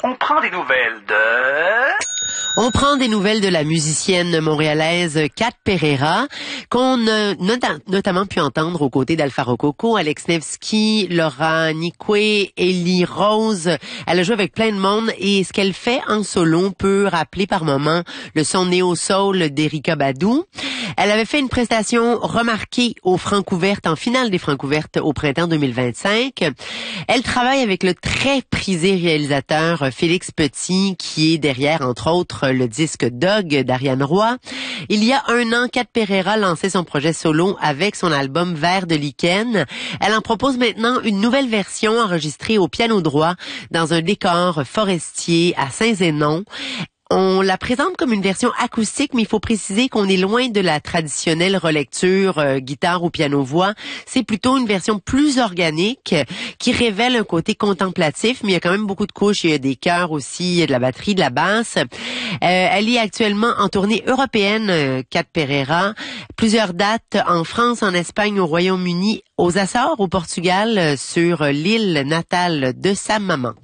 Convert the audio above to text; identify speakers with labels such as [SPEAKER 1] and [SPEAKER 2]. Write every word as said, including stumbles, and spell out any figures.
[SPEAKER 1] On prend des nouvelles de...
[SPEAKER 2] On prend des nouvelles de la musicienne montréalaise Kat Pereira, qu'on a not- notamment pu entendre aux côtés d'Alpha Rococo, Alex Nevsky, Laura Nicoué, Ellie Rose. Elle a joué avec plein de monde et ce qu'elle fait en solo peut rappeler par moments le son néo-soul d'Erykah Badu. Elle avait fait une prestation remarquée aux Francouvertes, en finale des Francouvertes au printemps deux mille vingt-cinq. Elle travaille avec le très prisé réalisateur Félix Petit, qui est derrière, entre autres, le disque Dog d'Ariane Roy. Il y a un an, Kat Pereira lançait son projet solo avec son album Vert de lichen. Elle en propose maintenant une nouvelle version enregistrée au piano droit dans un décor forestier à Saint-Zénon. On la présente comme une version acoustique, mais il faut préciser qu'on est loin de la traditionnelle relecture euh, guitare ou piano-voix. C'est plutôt une version plus organique euh, qui révèle un côté contemplatif, mais il y a quand même beaucoup de couches. Il y a des chœurs aussi, il y a de la batterie, de la basse. Euh, elle est actuellement en tournée européenne, euh, Kat Pereira. Plusieurs dates en France, en Espagne, au Royaume-Uni, aux Açores, au Portugal, euh, sur l'île natale de sa maman.